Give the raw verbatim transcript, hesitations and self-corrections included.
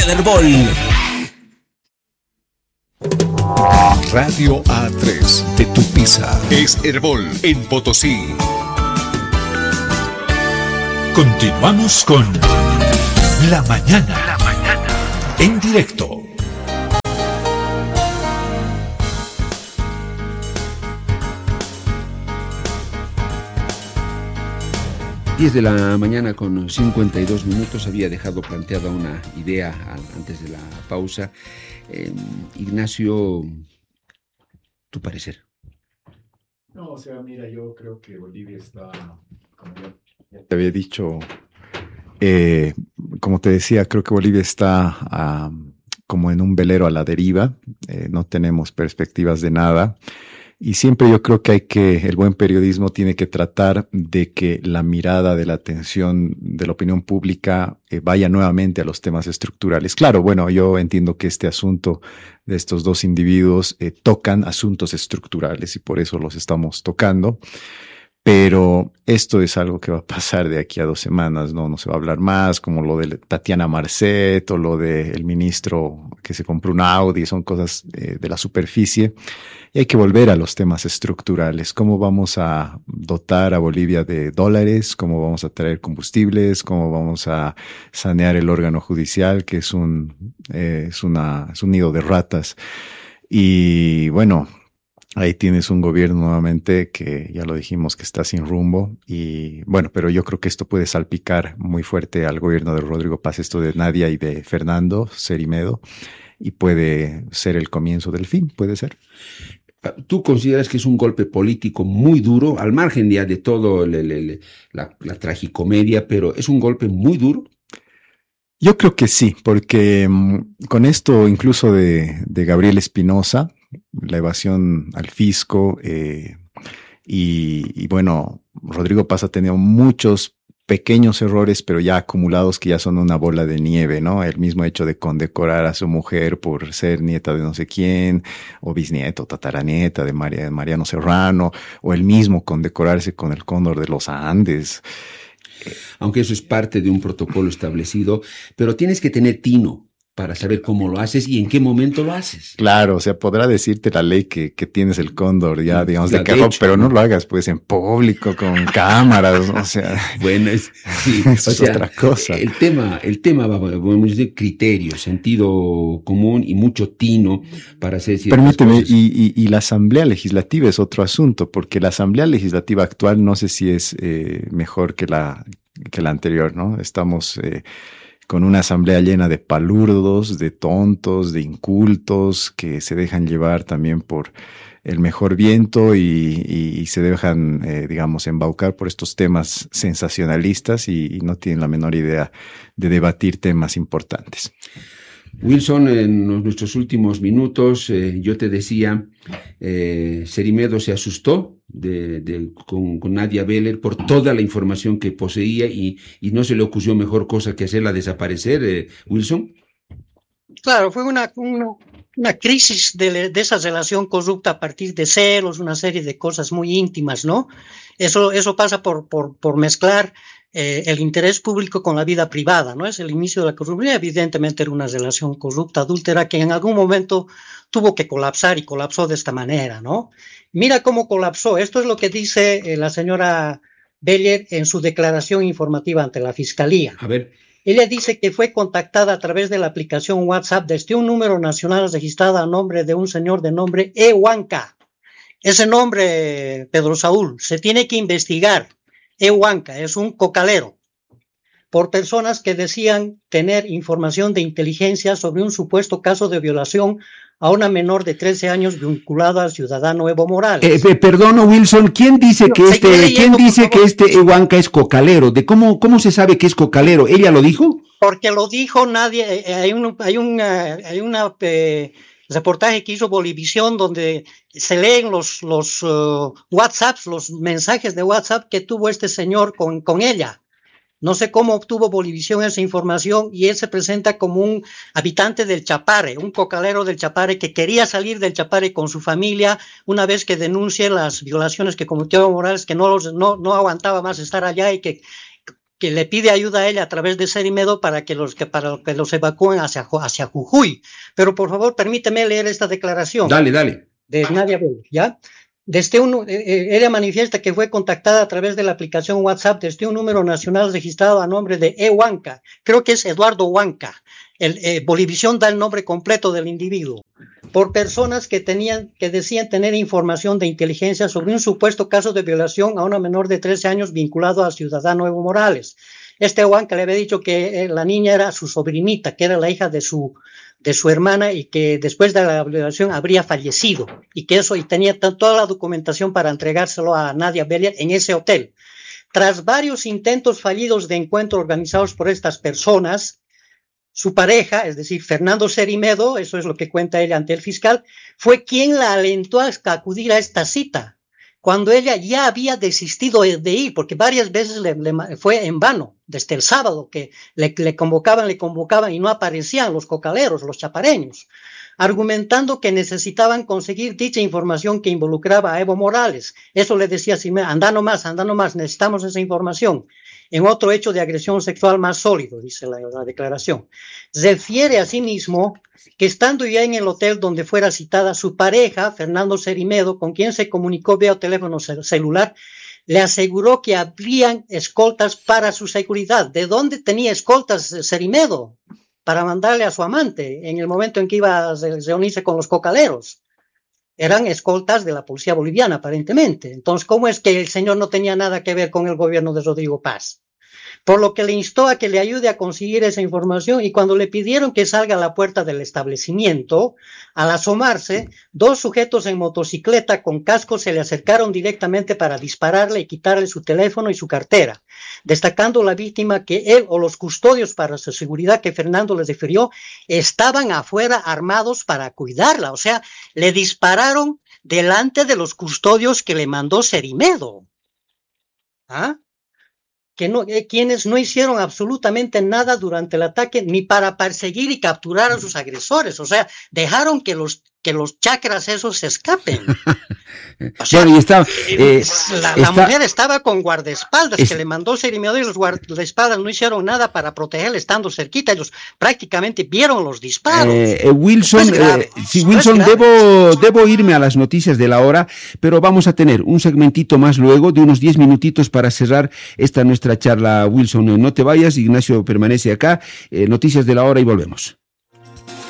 el Herbol. Radio A tres de Tupiza es Herbol en Potosí. Continuamos con La Mañana, La Mañana en directo. diez de la mañana con cincuenta y dos minutos. Había dejado planteada una idea antes de la pausa. Eh, Ignacio, ¿tu parecer? No, o sea, mira, yo creo que Bolivia está, como ya te había dicho, eh, como te decía, creo que Bolivia está uh, como en un velero a la deriva. Eh, no tenemos perspectivas de nada. Y siempre yo creo que hay que, el buen periodismo tiene que tratar de que la mirada de la atención de la opinión pública eh, vaya nuevamente a los temas estructurales. Claro, bueno, yo entiendo que este asunto de estos dos individuos eh, tocan asuntos estructurales y por eso los estamos tocando. Pero esto es algo que va a pasar de aquí a dos semanas, ¿no? No se va a hablar más, como lo de Tatiana Marcet o lo del ministro que se compró un Audi, son cosas eh, de la superficie. Y hay que volver a los temas estructurales. ¿Cómo vamos a dotar a Bolivia de dólares? ¿Cómo vamos a traer combustibles? ¿Cómo vamos a sanear el órgano judicial, que es un, eh, es una, es un nido de ratas? Y bueno, ahí tienes un gobierno nuevamente que ya lo dijimos que está sin rumbo y bueno, pero yo creo que esto puede salpicar muy fuerte al gobierno de Rodrigo Paz, esto de Nadia y de Fernando Cerimedo, y puede ser el comienzo del fin, puede ser. ¿Tú consideras que es un golpe político muy duro, al margen ya de todo el, el, el, la, la tragicomedia, pero es un golpe muy duro? Yo creo que sí, porque um, con esto incluso de, de Gabriel Espinosa, la evasión al fisco, eh, y, y bueno, Rodrigo Paz ha tenido muchos pequeños errores, pero ya acumulados que ya son una bola de nieve, ¿no? El mismo hecho de condecorar a su mujer por ser nieta de no sé quién, o bisnieto, tataranieta de, María, de Mariano Serrano, o el mismo condecorarse con el Cóndor de los Andes. Aunque eso es parte de un protocolo establecido, pero tienes que tener tino para saber cómo lo haces y en qué momento lo haces. Claro, o sea, podrá decirte la ley que, que tienes el cóndor ya, digamos, ya, de carro, pero no lo hagas pues en público, con cámaras, o sea. Bueno, es, sí, eso o es sea, otra cosa. El tema, el tema va, podemos decir, criterio, sentido común y mucho tino para hacer ciertas Permíteme, cosas. Y, y, y la Asamblea Legislativa es otro asunto, porque la Asamblea Legislativa actual no sé si es eh, mejor que la, que la anterior, ¿no? Estamos eh, con una asamblea llena de palurdos, de tontos, de incultos, que se dejan llevar también por el mejor viento y, y, y se dejan, eh, digamos, embaucar por estos temas sensacionalistas y, y no tienen la menor idea de debatir temas importantes. Wilson, en nuestros últimos minutos, eh, yo te decía, eh, Cerimedo se asustó de, de, con, con Nadia Beller por toda la información que poseía y, y no se le ocurrió mejor cosa que hacerla desaparecer, eh, Wilson. Claro, fue una, una, una crisis de, de esa relación corrupta a partir de celos, una serie de cosas muy íntimas, ¿no? Eso, eso pasa por, por, por mezclar eh, el interés público con la vida privada, ¿no? Es el inicio de la corrupción. Evidentemente era una relación corrupta, adúltera, que en algún momento tuvo que colapsar y colapsó de esta manera, ¿no? Mira cómo colapsó. Esto es lo que dice eh, la señora Beller en su declaración informativa ante la Fiscalía. A ver. Ella dice que fue contactada a través de la aplicación WhatsApp desde un número nacional registrado a nombre de un señor de nombre Ehuanca. Ese nombre, Pedro Saúl, se tiene que investigar. Ehuanca es un cocalero por personas que decían tener información de inteligencia sobre un supuesto caso de violación a una menor de trece años vinculada al ciudadano Evo Morales. Eh, perdón, Wilson, ¿quién dice que este, leyendo, ¿quién dice que este Ehuanca es cocalero? ¿De cómo, cómo se sabe que es cocalero? ¿Ella lo dijo? Porque lo dijo nadie. Eh, hay un, hay un, uh, hay una eh, reportaje que hizo Bolivisión donde se leen los, los uh, WhatsApps, los mensajes de WhatsApp que tuvo este señor con, con ella. No sé cómo obtuvo Bolivisión esa información y él se presenta como un habitante del Chapare, un cocalero del Chapare que quería salir del Chapare con su familia una vez que denuncie las violaciones que cometió Evo Morales, que no, los, no, no aguantaba más estar allá y que que le pide ayuda a ella a través de Serimedo para que los, que, para que los evacúen hacia, hacia Jujuy. Pero por favor, permíteme leer esta declaración. Dale, dale. De Nadia Vélez, ¿ya? Desde un, eh, ella manifiesta que fue contactada a través de la aplicación WhatsApp desde un número nacional registrado a nombre de E. Huanca. Creo que es Eduardo Huanca. El, eh, Bolivisión da el nombre completo del individuo. Por personas que tenían, que decían tener información de inteligencia sobre un supuesto caso de violación a una menor de trece años vinculado al ciudadano Evo Morales. Este Huanca le había dicho que eh, la niña era su sobrinita, que era la hija de su, de su hermana y que después de la violación habría fallecido y que eso, y tenía toda la documentación para entregárselo a Nadia Vélez en ese hotel. Tras varios intentos fallidos de encuentro organizados por estas personas, su pareja, es decir, Fernando Serimedo, eso es lo que cuenta ella ante el fiscal, fue quien la alentó a acudir a esta cita, cuando ella ya había desistido de ir, porque varias veces le, le fue en vano, desde el sábado que le, le convocaban, le convocaban y no aparecían los cocaleros, los chapareños, argumentando que necesitaban conseguir dicha información que involucraba a Evo Morales. Eso le decía así, anda nomás, anda nomás, necesitamos esa información. En otro hecho de agresión sexual más sólido, dice la, la declaración. Refiere asimismo que estando ya en el hotel donde fuera citada su pareja, Fernando Serimedo, con quien se comunicó vía teléfono celular, le aseguró que habrían escoltas para su seguridad. ¿De dónde tenía escoltas Serimedo? Para mandarle a su amante en el momento en que iba a reunirse con los cocaleros. Eran escoltas de la policía boliviana, aparentemente. Entonces, ¿cómo es que el señor no tenía nada que ver con el gobierno de Rodrigo Paz? Por lo que le instó a que le ayude a conseguir esa información, y cuando le pidieron que salga a la puerta del establecimiento, al asomarse, dos sujetos en motocicleta con casco se le acercaron directamente para dispararle y quitarle su teléfono y su cartera, destacando la víctima que él o los custodios para su seguridad que Fernando les refirió estaban afuera armados para cuidarla. O sea, le dispararon delante de los custodios que le mandó Serimedo. ¿Ah? Que no, eh, quienes no hicieron absolutamente nada durante el ataque ni para perseguir y capturar a sus agresores, o sea, dejaron que los que los chakras esos se escapen. O sea, bueno, y está, eh, la, está, la mujer estaba con guardaespaldas es, que le mandó Serimedo y los guardaespaldas no hicieron nada para protegerle estando cerquita, ellos prácticamente vieron los disparos. Eh, eh, Wilson, eh, sí, Wilson, debo, debo irme a las noticias de la hora, pero vamos a tener un segmentito más luego de unos diez minutitos para cerrar esta nuestra charla, Wilson. No te vayas, Ignacio permanece acá, eh, noticias de la hora y volvemos.